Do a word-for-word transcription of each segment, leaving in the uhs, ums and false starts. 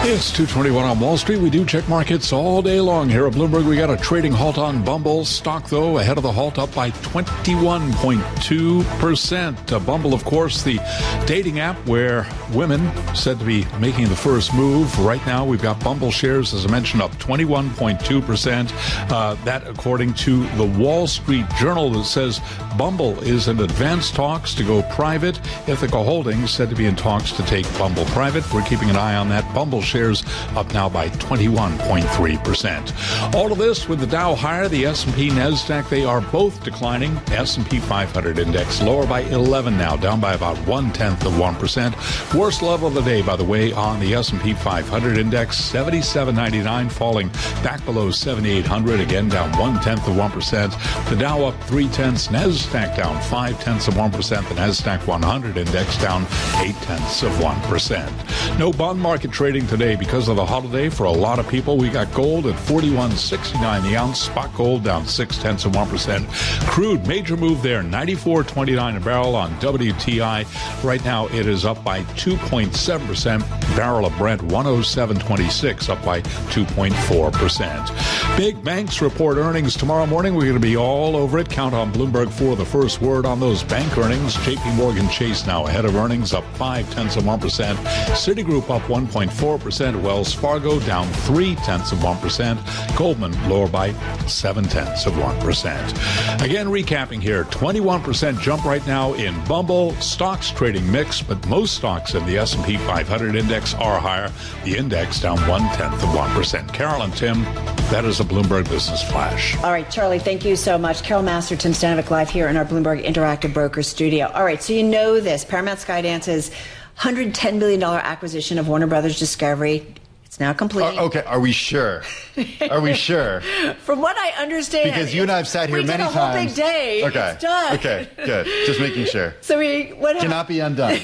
It's two twenty-one on Wall Street. We do check markets all day long here at Bloomberg. We got a trading halt on Bumble. Stock, though, ahead of the halt, up by twenty-one point two percent. Uh, Bumble, of course, the dating app where women said to be making the first move. Right now, we've got Bumble shares, as I mentioned, up twenty-one point two percent. Uh, that, according to the Wall Street Journal, that says Bumble is in advanced talks to go private. Ithaca Holdings said to be in talks to take Bumble private. We're keeping an eye on that. Bumble shares up now by twenty-one point three percent. All of this with the Dow higher, the S and P, NASDAQ, they are both declining. S and P five hundred index lower by eleven now, down by about one-tenth of one percent. Worst level of the day, by the way, on the S and P five hundred index, seventy-seven ninety-nine, falling back below seventy-eight hundred, again down one-tenth of one percent. The Dow up three-tenths, NASDAQ down five-tenths of one percent. The NASDAQ one hundred index down eight-tenths of one percent. No bond market trading today because of the holiday for a lot of people. We got gold at forty-one sixty-nine the ounce. Spot gold down six-tenths of one percent. Crude, major move there, ninety-four twenty-nine a barrel on W T I. Right now it is up by two point seven percent. Barrel of Brent, one oh seven twenty-six, up by two point four percent. Big banks report earnings tomorrow morning. We're going to be all over it. Count on Bloomberg for the first word on those bank earnings. J P Morgan Chase now ahead of earnings, up five-tenths of one percent. Citigroup up one point four percent. Wells Fargo down three-tenths of one percent. Goldman lower by seven-tenths of one percent. Again, recapping here, twenty-one percent jump right now in Bumble. Stocks trading mixed, but most stocks in the S and P five hundred index are higher. The index down one-tenth of one percent. Carol and Tim, that is a Bloomberg Business Flash. All right, Charlie, thank you so much. Carol Master, Tim Stanovic live here in our Bloomberg Interactive Brokers studio. All right, so you know this. Paramount Skydance's one hundred ten billion dollars acquisition of Warner Brothers Discovery. It's now complete. Uh, okay, are we sure? Are we sure? From what I understand, because you and I have sat here we many did a whole times. Big day. Okay. It's done. Okay. Good. Just making sure. So we what cannot be undone.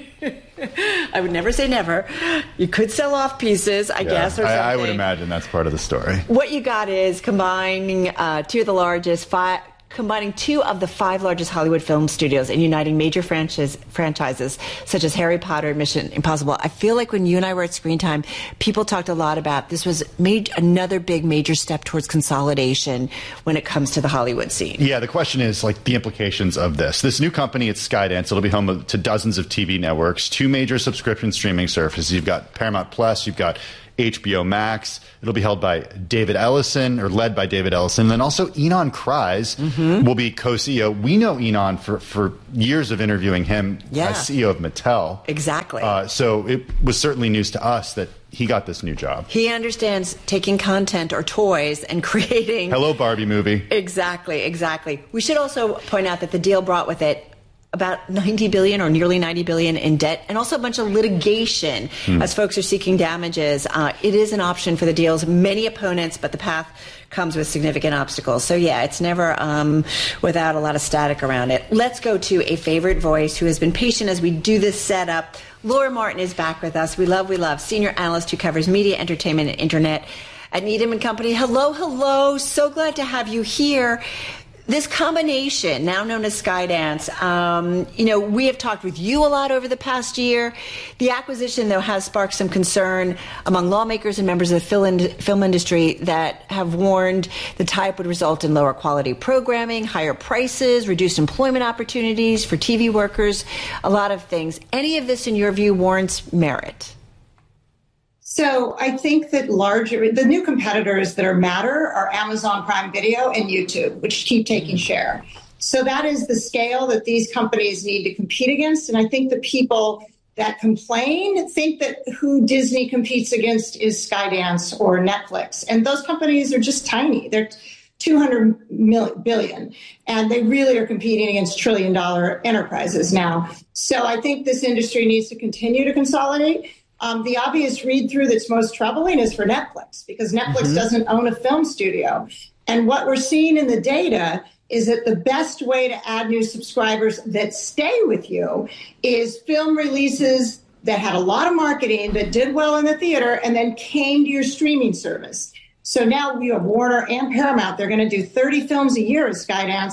I would never say never. You could sell off pieces, I yeah, guess, or something. I, I would imagine that's part of the story. What you got is combining uh, two of the largest five. Combining two of the five largest Hollywood film studios and uniting major franchise, franchises such as Harry Potter and Mission Impossible. I feel like when you and I were at Screen Time, people talked a lot about this was made another big major step towards consolidation when it comes to the Hollywood scene. Yeah, the question is like the implications of this. This new company, it's Skydance. It'll be home to dozens of T V networks, two major subscription streaming services. You've got Paramount Plus, you've got H B O Max. It'll be held by David Ellison, or led by David Ellison. And then also Ynon Kreiz mm-hmm. will be co-C E O. We know Ynon for, for years of interviewing him yeah. as C E O of Mattel. Exactly. Uh, so it was certainly news to us that he got this new job. He understands taking content or toys and creating... Hello, Barbie movie. Exactly, exactly. We should also point out that the deal brought with it about ninety billion dollars or nearly ninety billion dollars in debt, and also a bunch of litigation hmm. as folks are seeking damages. Uh, it is an option for the deals. Many opponents, but the path comes with significant obstacles. So, yeah, it's never um, without a lot of static around it. Let's go to a favorite voice who has been patient as we do this setup. Laura Martin is back with us. We love, we love. Senior analyst who covers media, entertainment, and internet at Needham and Company. Hello, hello. So glad to have you here. This combination, now known as Skydance, um, you know, we have talked with you a lot over the past year. The acquisition, though, has sparked some concern among lawmakers and members of the film, film industry that have warned the tie-up would result in lower quality programming, higher prices, reduced employment opportunities for T V workers, a lot of things. Any of this, in your view, warrants merit? So I think that larger, the new competitors that are matter are Amazon Prime Video and YouTube, which keep taking share. So that is the scale that these companies need to compete against. And I think the people that complain think that who Disney competes against is Skydance or Netflix. And those companies are just tiny. They're two hundred billion, and they really are competing against trillion dollar enterprises now. So I think this industry needs to continue to consolidate. Um, the obvious read-through that's most troubling is for Netflix, because Netflix mm-hmm. doesn't own a film studio. And what we're seeing in the data is that the best way to add new subscribers that stay with you is film releases that had a lot of marketing, that did well in the theater, and then came to your streaming service. So now we have Warner and Paramount. They're going to do thirty films a year at Skydance.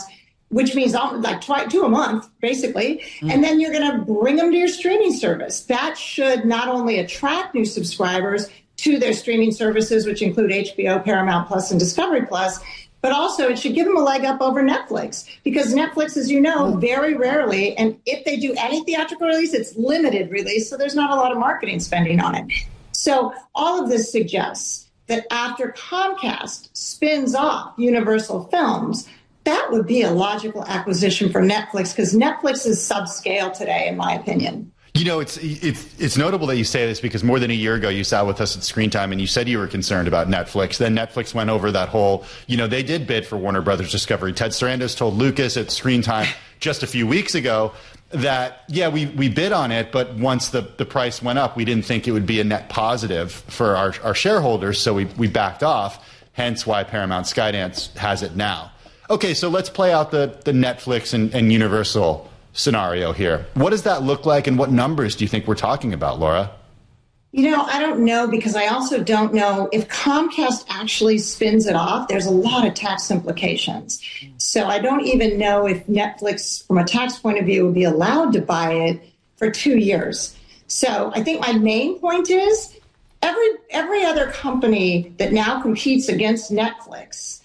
which means like twice, two a month, basically. Mm. And then you're going to bring them to your streaming service. That should not only attract new subscribers to their streaming services, which include H B O, Paramount Plus, and Discovery Plus, but also it should give them a leg up over Netflix, because Netflix, as you know, very rarely, and if they do any theatrical release, it's limited release, so there's not a lot of marketing spending on it. So all of this suggests that after Comcast spins off Universal Films, that would be a logical acquisition for Netflix, because Netflix is subscale today, in my opinion. You know, it's it's it's notable that you say this, because more than a year ago you sat with us at Screen Time and you said you were concerned about Netflix. Then Netflix went over that whole, you know, they did bid for Warner Brothers Discovery. Ted Sarandos told Lucas at Screen Time just a few weeks ago that, yeah, we, we bid on it, but once the, the price went up, we didn't think it would be a net positive for our, our shareholders, so we, we backed off, hence why Paramount Skydance has it now. Okay, so let's play out the, the Netflix and, and Universal scenario here. What does that look like, and what numbers do you think we're talking about, Laura? You know, I don't know, because I also don't know if Comcast actually spins it off. There's a lot of tax implications. So I don't even know if Netflix, from a tax point of view, would be allowed to buy it for two years. So I think my main point is every every other company that now competes against Netflix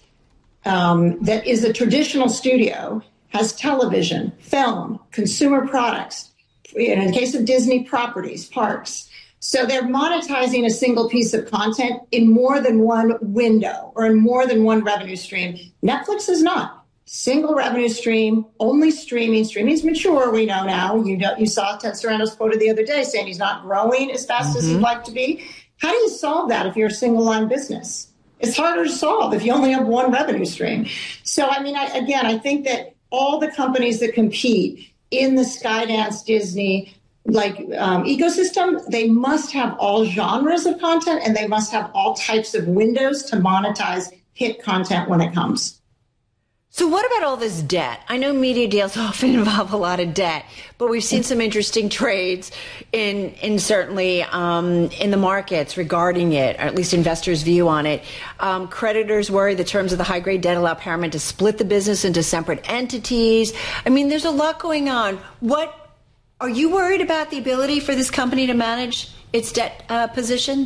um, that is a traditional studio has television, film, consumer products, in the case of Disney, properties, parks. So they're monetizing a single piece of content in more than one window or in more than one revenue stream. Netflix is not. Single revenue stream, only streaming. Streaming's mature, we know now. You know, you saw Ted Sarandos quoted the other day saying he's not growing as fast mm-hmm. as he'd like to be. How do you solve that if you're a single line business? It's harder to solve if you only have one revenue stream. So, I mean, I, again, I think that all the companies that compete in the Skydance Disney like um, ecosystem, they must have all genres of content, and they must have all types of windows to monetize hit content when it comes. So what about all this debt? I know media deals often involve a lot of debt, but we've seen some interesting trades in in certainly um, in the markets regarding it, or at least investors' view on it. Um, creditors worry the terms of the high-grade debt allow Paramount to split the business into separate entities. I mean, there's a lot going on. What are you worried about the ability for this company to manage its debt uh, position?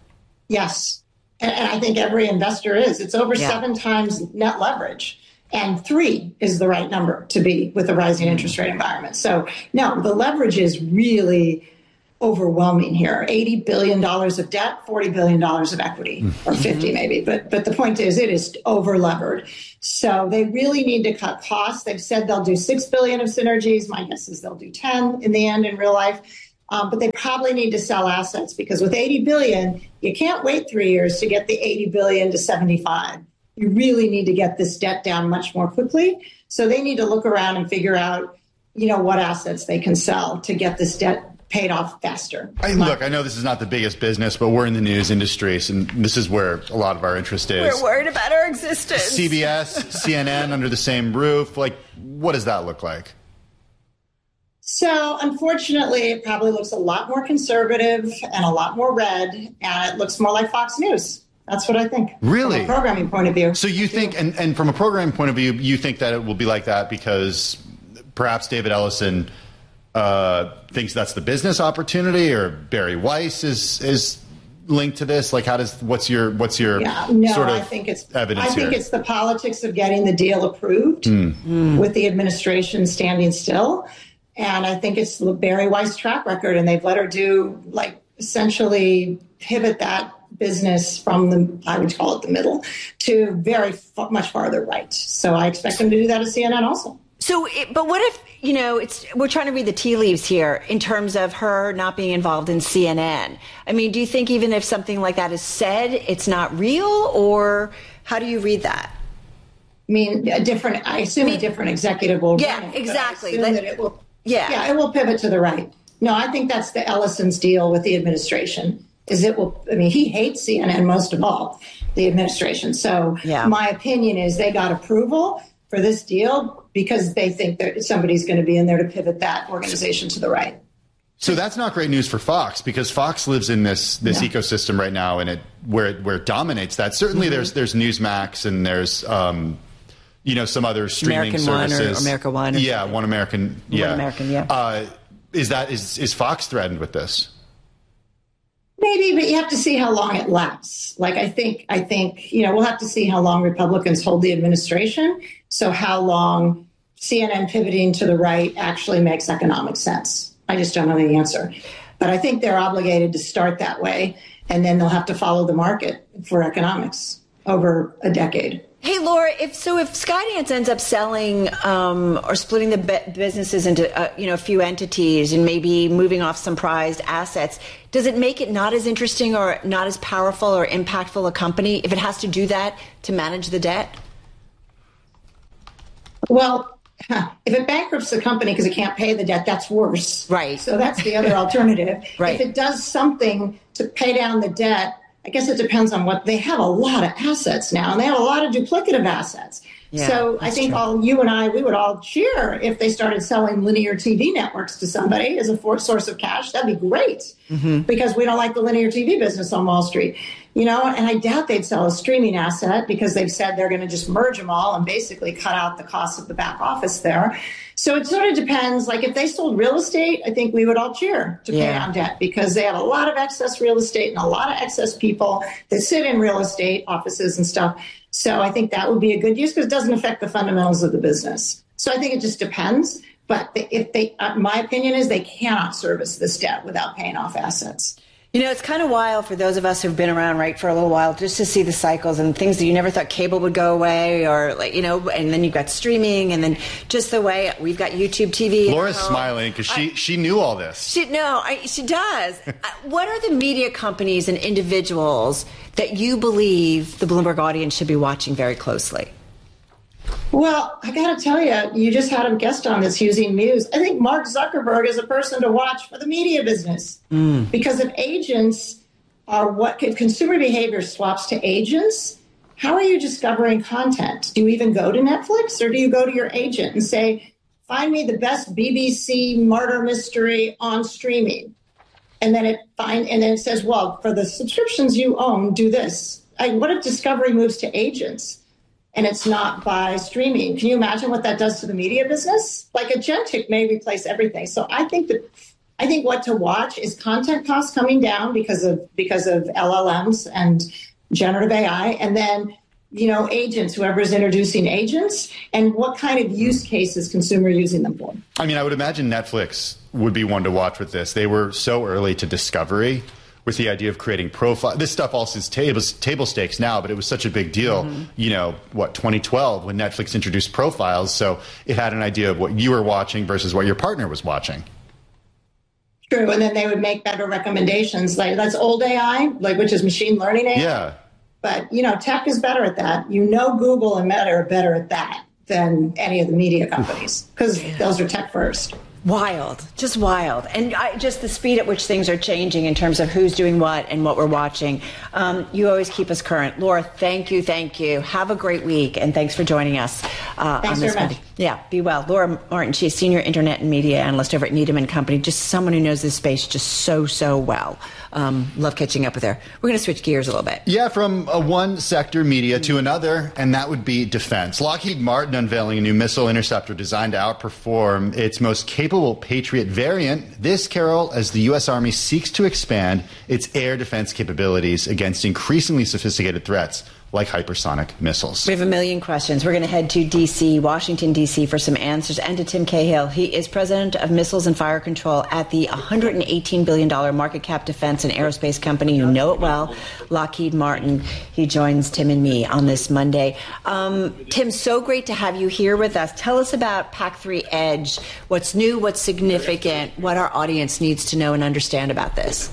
Yes, and, and I think every investor is. It's over yeah. seven times net leverage. And three is the right number to be with a rising interest rate environment. So, no, the leverage is really overwhelming here. eighty billion dollars of debt, forty billion dollars of equity, or fifty maybe. But but the point is, it is over-levered. So they really need to cut costs. They've said they'll do six billion dollars of synergies. My guess is they'll do ten in the end in real life. Um, but they probably need to sell assets, because with eighty billion dollars, you can't wait three years to get the eighty billion dollars to seventy-five. You really need to get this debt down much more quickly. So they need to look around and figure out, you know, what assets they can sell to get this debt paid off faster. I, look, I know this is not the biggest business, but we're in the news industry, and this is where a lot of our interest is. We're worried about our existence. C B S, C N N under the same roof. Like, what does that look like? So, unfortunately, it probably looks a lot more conservative and a lot more red, and it looks more like Fox News. That's what I think. Really? From a programming point of view. So you think, and, and from a programming point of view, you think that it will be like that because perhaps David Ellison uh, thinks that's the business opportunity, or Barry Weiss is is linked to this? Like, how does what's your what's your yeah, no, sort of I think it's evidence I think here? It's the politics of getting the deal approved mm. with the administration standing still, and I think it's the Barry Weiss track record, and they've let her do like essentially pivot that business from the, I would call it the middle, to very f- much farther right. So I expect them to do that at C N N also. So, it, but what if, you know, it's we're trying to read the tea leaves here in terms of her not being involved in C N N. I mean, do you think even if something like that is said, it's not real, or how do you read that? I mean, a different, I assume I mean, a different executive will yeah, run it, exactly. Like, that it will, yeah. yeah, it will pivot to the right. No, I think that's the Ellison's deal with the administration. Is it will, I mean, he hates C N N most of all, the administration. So yeah. my opinion is they got approval for this deal because they think that somebody's going to be in there to pivot that organization to the right. So that's not great news for Fox, because Fox lives in this this yeah. ecosystem right now, and it where it, where it dominates that. Certainly, mm-hmm. there's there's Newsmax and there's um, you know, some other streaming American services. One or America One. Or yeah, something. One American. Yeah. One American, yeah. Uh, is that is is Fox threatened with this? Maybe, but you have to see how long it lasts. Like, I think, I think, you know, we'll have to see how long Republicans hold the administration. So how long C N N pivoting to the right actually makes economic sense. I just don't know the answer. But I think they're obligated to start that way, and then they'll have to follow the market for economics over a decade. Hey, Laura, if so, if Skydance ends up selling um, or splitting the be- businesses into uh, you know a few entities and maybe moving off some prized assets, does it make it not as interesting or not as powerful or impactful a company if it has to do that to manage the debt? Well, if it bankrupts the company because it can't pay the debt, that's worse. Right. So that's the other alternative. Right. If it does something to pay down the debt, I guess it depends on what they have. A lot of assets now, and they have a lot of duplicative assets. Yeah, so I think true. all you and I, we would all cheer if they started selling linear T V networks to somebody as a for- source of cash. That'd be great, mm-hmm. because we don't like the linear T V business on Wall Street, you know. And I doubt they'd sell a streaming asset because they've said they're going to just merge them all and basically cut out the cost of the back office there. So it sort of depends. Like if they sold real estate, I think we would all cheer to pay yeah. down debt because they have a lot of excess real estate and a lot of excess people that sit in real estate offices and stuff. So I think that would be a good use because it doesn't affect the fundamentals of the business. So I think it just depends. But if they, uh, my opinion is they cannot service this debt without paying off assets. You know, it's kind of wild for those of us who've been around, right, for a little while, just to see the cycles and things that you never thought cable would go away, or like, you know, and then you've got streaming, and then just the way we've got YouTube T V. Laura's smiling because she I, she knew all this. She no, I, she does. What are the media companies and individuals that you believe the Bloomberg audience should be watching very closely? Well, I got to tell you, you just had a guest on this using Muse. I think Mark Zuckerberg is a person to watch for the media business mm. because if agents are what if consumer behavior swaps to agents, how are you discovering content? Do you even go to Netflix or do you go to your agent and say, find me the best B B C murder mystery on streaming? And then it find and then it says, well, for the subscriptions you own, do this. I, what if discovery moves to agents? And it's not by streaming. Can you imagine what that does to the media business? Like agentic may replace everything. So I think that I think what to watch is content costs coming down because of because of L L Ms and generative A I, and then you know agents, whoever's introducing agents, and what kind of use cases consumer using them for. I mean, I would imagine Netflix would be one to watch with this. They were so early to discovery with the idea of creating profile. This stuff also is table, table stakes now, but it was such a big deal, mm-hmm. you know, what, twenty twelve when Netflix introduced profiles. So it had an idea of what you were watching versus what your partner was watching. True. And then they would make better recommendations. Like that's old A I, like which is machine learning A I. Yeah. But, you know, tech is better at that. You know, Google and Meta are better at that than any of the media companies because yeah. those are tech first. Wild, just wild. And I, just the speed at which things are changing in terms of who's doing what and what we're watching. Um, you always keep us current. Laura, thank you, thank you. Have a great week, and thanks for joining us uh, thanks on this very Monday. much. Yeah, be well. Laura Martin, she's Senior Internet and Media Analyst over at Needham and Company, just someone who knows this space just so, so well. Um, love catching up with her. We're going to switch gears a little bit. Yeah, from a one sector media to another, and that would be defense. Lockheed Martin unveiling a new missile interceptor designed to outperform its most capable Patriot variant. This, Carol, as the U S. Army seeks to expand its air defense capabilities against increasingly sophisticated threats like hypersonic missiles. We have a million questions. We're going to head to D C, Washington, D C for some answers, and to Tim Cahill. He is president of Missiles and Fire Control at the one hundred eighteen billion dollars market cap defense and aerospace company. You know it well, Lockheed Martin. He joins Tim and me on this Monday. Um, Tim, so great to have you here with us. Tell us about PAC three Edge. What's new, what's significant, what our audience needs to know and understand about this.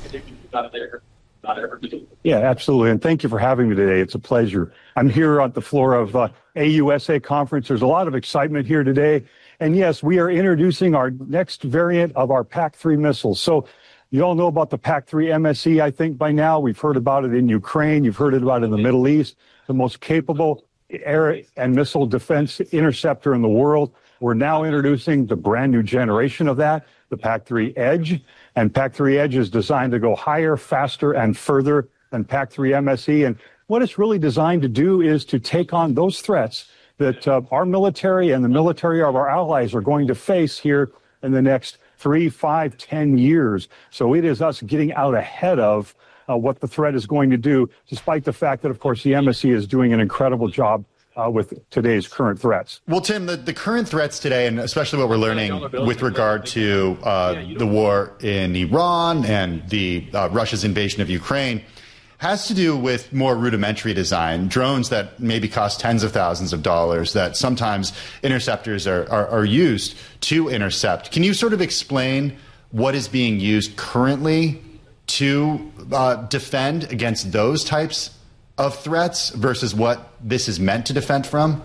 Yeah, absolutely. And thank you for having me today. It's a pleasure. I'm here on the floor of uh, A U S A conference. There's a lot of excitement here today. And yes, we are introducing our next variant of our PAC three missiles. So you all know about the PAC three M S E, I think, by now. We've heard about it in Ukraine. You've heard about it in the Middle East, the most capable air and missile defense interceptor in the world. We're now introducing the brand new generation of that, the PAC three Edge. And PAC three Edge is designed to go higher, faster, and further than PAC three M S E. And what it's really designed to do is to take on those threats that uh, our military and the military of our allies are going to face here in the next three, five, ten years. So it is us getting out ahead of uh, what the threat is going to do, despite the fact that, of course, the M S C is doing an incredible job Uh, with today's current threats. Well, Tim, the, the current threats today, and especially what we're learning with regard to uh, the war in Iran and the uh, Russia's invasion of Ukraine, has to do with more rudimentary design, drones that maybe cost tens of thousands of dollars that sometimes interceptors are, are, are used to intercept. Can you sort of explain what is being used currently to uh, defend against those types of threats versus what this is meant to defend from?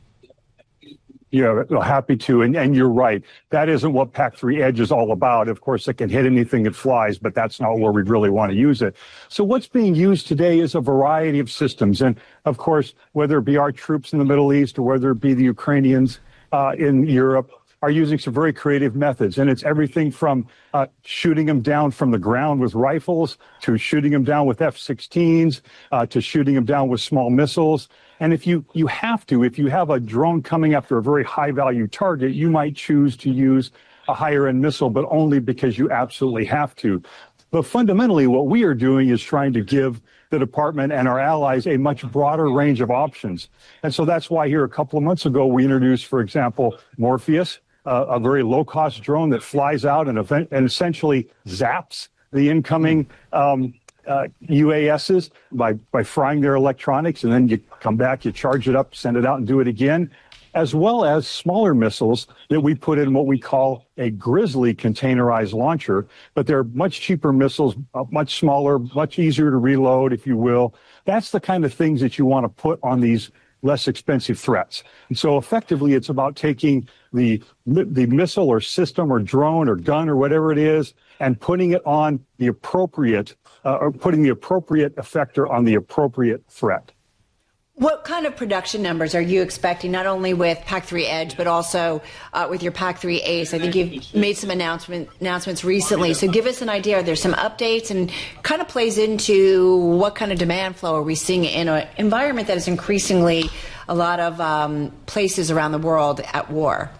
Yeah, happy to. And, and you're right. That isn't what PAC three Edge is all about. Of course, it can hit anything that flies, but that's not where we really want to use it. So what's being used today is a variety of systems. And of course, whether it be our troops in the Middle East or whether it be the Ukrainians uh, in Europe, are using some very creative methods. And it's everything from uh, shooting them down from the ground with rifles to shooting them down with F sixteens uh, to shooting them down with small missiles. And if you, you have to, if you have a drone coming after a very high value target, you might choose to use a higher end missile, but only because you absolutely have to. But fundamentally, what we are doing is trying to give the department and our allies a much broader range of options. And so that's why here a couple of months ago, we introduced, for example, Morpheus, Uh, a very low-cost drone that flies out and, event- and essentially zaps the incoming um, uh, U A Ss by, by frying their electronics, and then you come back, you charge it up, send it out, and do it again, as well as smaller missiles that we put in what we call a Grizzly containerized launcher, but they're much cheaper missiles, uh, much smaller, much easier to reload, if you will. That's the kind of things that you want to put on these less expensive threats. And so effectively, it's about taking the the missile or system or drone or gun or whatever it is and putting it on the appropriate, uh, or putting the appropriate effector on the appropriate threat. What kind of production numbers are you expecting, not only with PAC three Edge, but also uh, with your PAC three Ace? I think you've made some announcement, announcements recently. So give us an idea. Are there some updates, and kind of plays into what kind of demand flow are we seeing in an environment that is increasingly a lot of um, places around the world at war?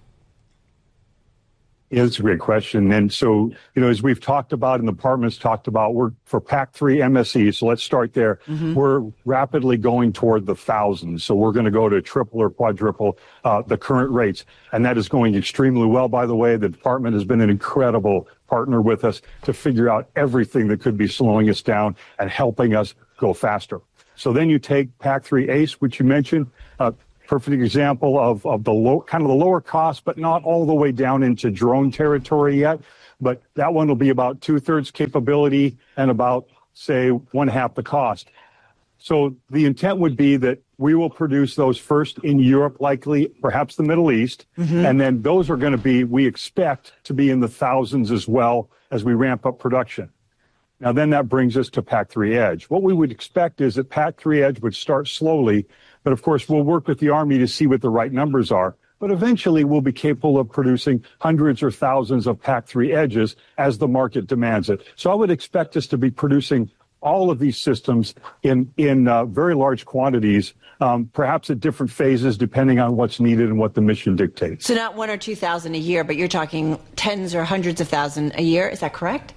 Yeah, that's a great question. And so, you know, as we've talked about and the department's talked about, we're for PAC three M S E. So let's start there. Mm-hmm. We're rapidly going toward the thousands. So we're going to go to triple or quadruple uh, the current rates. And that is going extremely well, by the way. The department has been an incredible partner with us to figure out everything that could be slowing us down and helping us go faster. So then you take PAC three Ace, which you mentioned, uh, perfect example of, of the low, kind of the lower cost, but not all the way down into drone territory yet. But that one will be about two thirds capability and about, say, one half the cost. So the intent would be that we will produce those first in Europe, likely, perhaps the Middle East. Mm-hmm. And then those are going to be, we expect to be in the thousands as well as we ramp up production. Now, then that brings us to PAC three Edge. What we would expect is that PAC three Edge would start slowly, but of course, we'll work with the Army to see what the right numbers are. But eventually, we'll be capable of producing hundreds or thousands of PAC three Edges as the market demands it. So I would expect us to be producing all of these systems in, in uh, very large quantities, um, perhaps at different phases, depending on what's needed and what the mission dictates. So not one or two thousand a year, but you're talking tens or hundreds of thousands a year. Is that correct?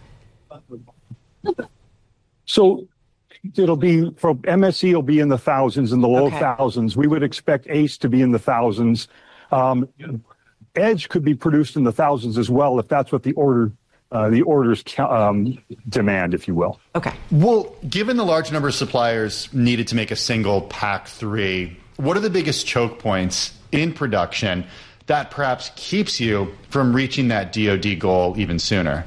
So it'll be for M S E, it'll be in the thousands, in the low okay. thousands. We would expect Ace to be in the thousands. Um, Edge could be produced in the thousands as well, if that's what the order, uh, the orders um, demand, if you will. Okay. Well, given the large number of suppliers needed to make a single PAC three, what are the biggest choke points in production that perhaps keeps you from reaching that D O D goal even sooner?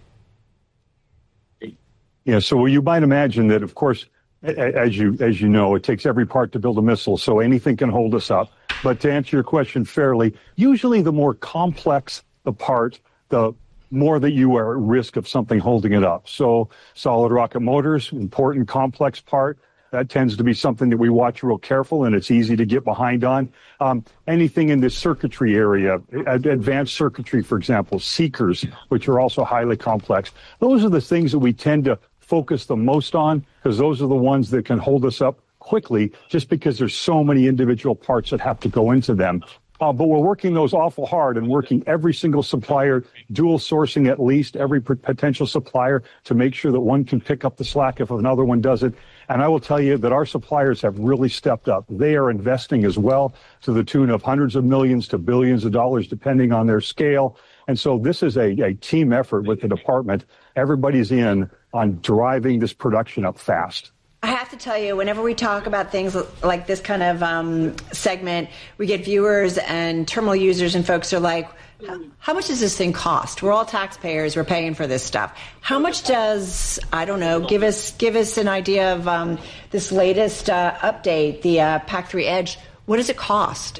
Yeah, so you might imagine that, of course, as you as you know, it takes every part to build a missile, so anything can hold us up. But to answer your question fairly, usually the more complex the part, the more that you are at risk of something holding it up. So solid rocket motors, important complex part. That tends to be something that we watch real careful, and it's easy to get behind on. Um, anything in the circuitry area, advanced circuitry, for example, seekers, which are also highly complex. Those are the things that we tend to focus the most on, because those are the ones that can hold us up quickly just because there's so many individual parts that have to go into them. Uh, but we're working those awful hard and working every single supplier, dual sourcing at least every p- potential supplier to make sure that one can pick up the slack if another one doesn't. And I will tell you that our suppliers have really stepped up. They are investing as well to the tune of hundreds of millions to billions of dollars, depending on their scale. And so this is a, a team effort with the department. Everybody's in on driving this production up fast. I have to tell you, whenever we talk about things like this kind of um, segment, we get viewers and terminal users and folks are like, how much does this thing cost? We're all taxpayers. We're paying for this stuff. How much does, I don't know, give us give us an idea of um, this latest uh, update, the uh, PAC three Edge. What does it cost?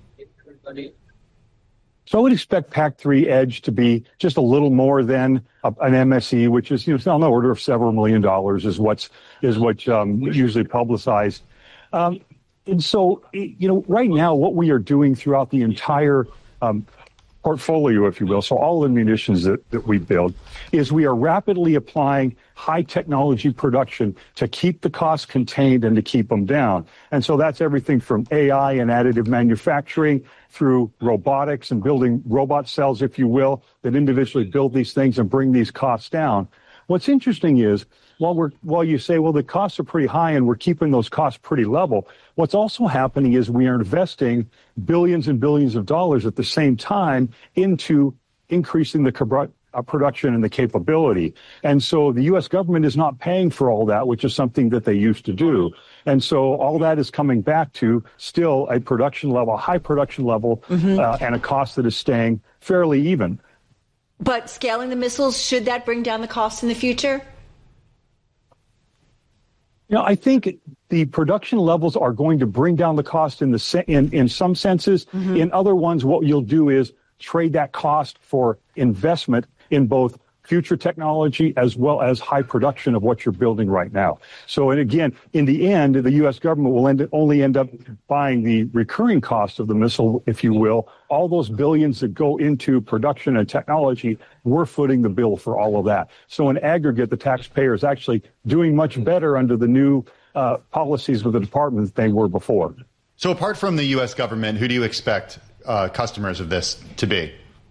So I would expect PAC three Edge to be just a little more than a, an M S E, which is, you know, on the order of several million dollars is what's is what's um, usually publicized. Um, and so, you know, right now, what we are doing throughout the entire um, portfolio, if you will, so all the munitions that, that we build, is we are rapidly applying high technology production to keep the costs contained and to keep them down. And so that's everything from A I and additive manufacturing through robotics and building robot cells, if you will, that individually build these things and bring these costs down. What's interesting is, while we're while you say, well, the costs are pretty high and we're keeping those costs pretty level, what's also happening is we are investing billions and billions of dollars at the same time into increasing the co- uh, production and the capability. And so the U S government is not paying for all that, which is something that they used to do. And so all that is coming back to still a production level, high production level, mm-hmm. uh, and a cost that is staying fairly even. But scaling the missiles, should that bring down the cost in the future? You know, I think the production levels are going to bring down the cost in the se- in, in some senses. Mm-hmm. In other ones, what you'll do is trade that cost for investment in both future technology as well as high production of what you're building right now. So, and again, in the end, the U S government will end, only end up buying the recurring cost of the missile, if you will. All those billions that go into production and technology, we're footing the bill for all of that. So in aggregate, the taxpayer is actually doing much better under the new uh, policies with the department than they were before. So apart from the U S government, who do you expect uh, customers of this to be?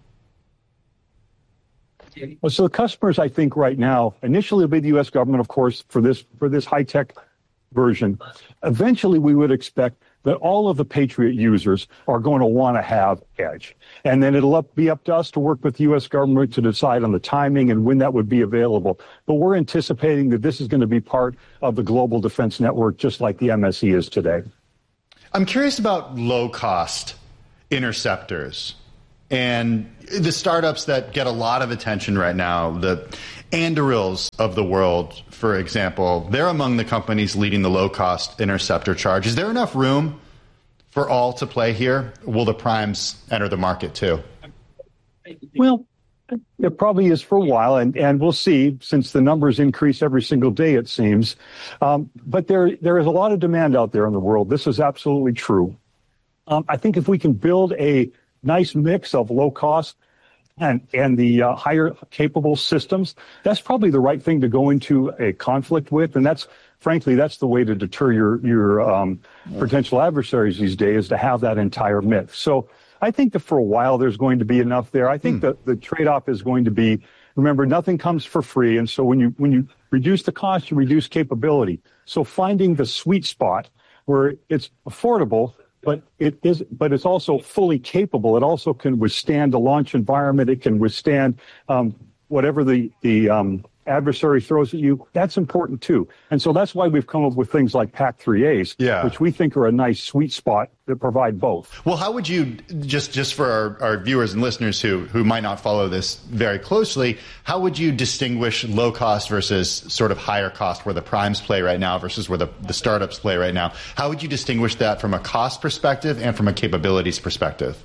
Well, so the customers, I think, right now, initially will be the U S government, of course, for this for this high-tech version. Eventually, we would expect that all of the Patriot users are going to want to have Edge. And then it'll up, be up to us to work with the U S government to decide on the timing and when that would be available. But we're anticipating that this is going to be part of the global defense network, just like the M S E is today. I'm curious about low-cost interceptors and the startups that get a lot of attention right now, the Andurils of the world, for example. They're among the companies leading the low-cost interceptor charge. Is there enough room for all to play here? Will the primes enter the market too? Well, it probably is for a while, and, and we'll see, since the numbers increase every single day, it seems. Um, but there there is a lot of demand out there in the world. This is absolutely true. Um, I think if we can build a nice mix of low cost and and the uh, higher capable systems, that's probably the right thing to go into a conflict with. And that's, frankly, that's the way to deter your, your um, potential adversaries these days, to have that entire mix. So I think that for a while there's going to be enough there. I think hmm. that the trade-off is going to be, remember, nothing comes for free. And so when you when you reduce the cost, you reduce capability. So finding the sweet spot where it's affordable, but it is, but it's also fully capable. It also can withstand the launch environment. It can withstand um, whatever the the um, adversary throws at you. That's important too. And so that's why we've come up with things like PAC three A's, yeah. which we think are a nice sweet spot that provide both. Well, how would you, just just for our, our viewers and listeners who who might not follow this very closely, how would you distinguish low cost versus sort of higher cost, where the primes play right now versus where the, the startups play right now? How would you distinguish that from a cost perspective and from a capabilities perspective?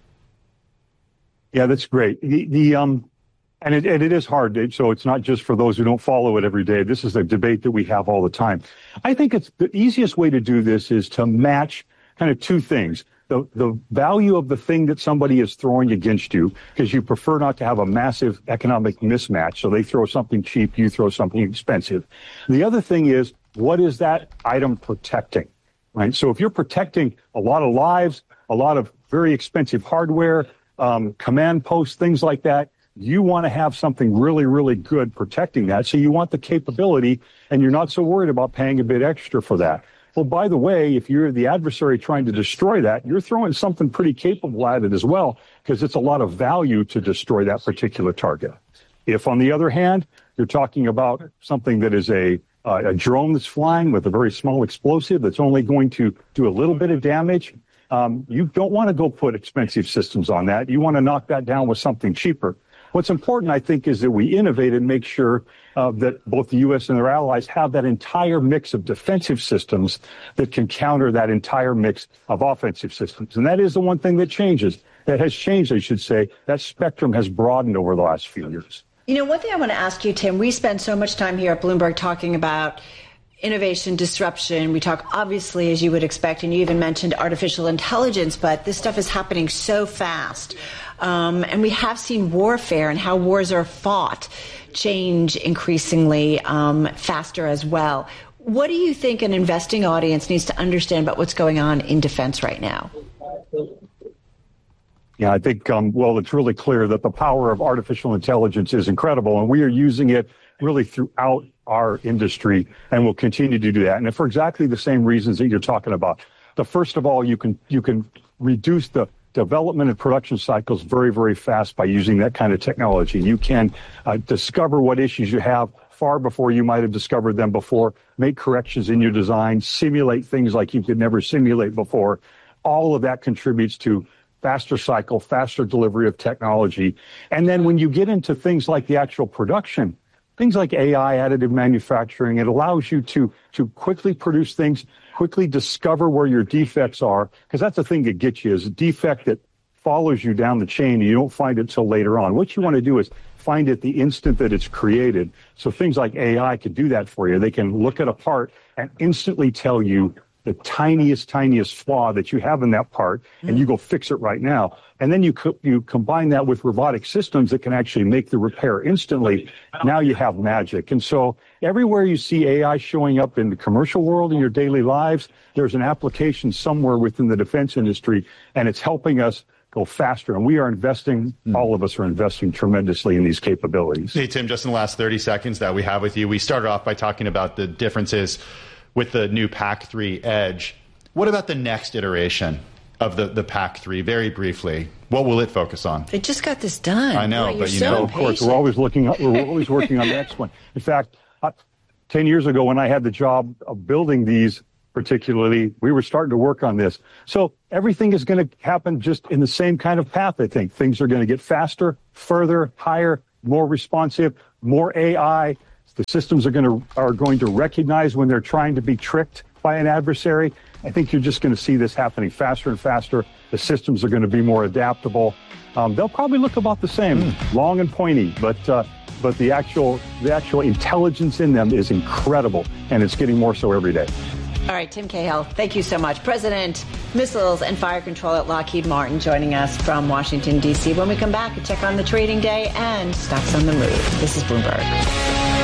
Yeah, that's great. The, the um. And it, and it is hard, so it's not just for those who don't follow it every day. This is a debate that we have all the time. I think it's the easiest way to do this is to match kind of two things. The, the value of the thing that somebody is throwing against you, because you prefer not to have a massive economic mismatch. So they throw something cheap, you throw something expensive. The other thing is what is that item protecting, right? So if you're protecting a lot of lives, a lot of very expensive hardware, um, command posts, things like that, you want to have something really, really good protecting that. So you want the capability, and you're not so worried about paying a bit extra for that. Well, by the way, if you're the adversary trying to destroy that, you're throwing something pretty capable at it as well, because it's a lot of value to destroy that particular target. If, on the other hand, you're talking about something that is a, uh, a drone that's flying with a very small explosive that's only going to do a little bit of damage, um, you don't want to go put expensive systems on that. You want to knock that down with something cheaper. What's important, I think, is that we innovate and make sure uh, that both the U S and their allies have that entire mix of defensive systems that can counter that entire mix of offensive systems. And that is the one thing that changes, that has changed, I should say. That spectrum has broadened over the last few years. You know, one thing I want to ask you, Tim, we spend so much time here at Bloomberg talking about innovation, disruption. We talk, obviously, as you would expect, and you even mentioned artificial intelligence, but this stuff is happening so fast. Um, and we have seen warfare and how wars are fought change increasingly um, faster as well. What do you think an investing audience needs to understand about what's going on in defense right now? Yeah, I think, um, well, it's really clear that the power of artificial intelligence is incredible, and we are using it really throughout our industry, and we'll continue to do that. And for exactly the same reasons that you're talking about. The first of all, you can you can reduce the development and production cycles very, very fast by using that kind of technology. You can uh, discover what issues you have far before you might have discovered them before, make corrections in your design, simulate things like you could never simulate before. All of that contributes to faster cycle, faster delivery of technology. And then when you get into things like the actual production, things like A I, additive manufacturing, it allows you to, to quickly produce things, quickly discover where your defects are, because that's the thing that gets you, is a defect that follows you down the chain and you don't find it till later on. What you want to do is find it the instant that it's created. So things like A I can do that for you. They can look at a part and instantly tell you the tiniest, tiniest flaw that you have in that part, and you go fix it right now. And then you co- you combine that with robotic systems that can actually make the repair instantly. Now you have magic. And so everywhere you see A I showing up in the commercial world, in your daily lives, there's an application somewhere within the defense industry, and it's helping us go faster. And we are investing, mm. all of us are investing tremendously in these capabilities. Hey, Tim, just in the last thirty seconds that we have with you, we started off by talking about the differences with the new P A C three Edge. What about the next iteration of the, the P A C three? Very briefly, what will it focus on? They just got this done. I know, Boy, but you so know, of course, we're always looking. We're always working on the next one. In fact, uh, ten years ago, when I had the job of building these, particularly, we were starting to work on this. So everything is going to happen just in the same kind of path. I think things are going to get faster, further, higher, more responsive, more A I. The systems are going to are going to recognize when they're trying to be tricked by an adversary. I think you're just going to see this happening faster and faster. The systems are going to be more adaptable. Um, they'll probably look about the same, mm. long and pointy, but uh, but the actual the actual intelligence in them is incredible, and it's getting more so every day. All right, Tim Cahill, thank you so much. President, Missiles and Fire Control at Lockheed Martin, joining us from Washington, D C. When we come back, a check on the trading day and stocks on the move. This is Bloomberg.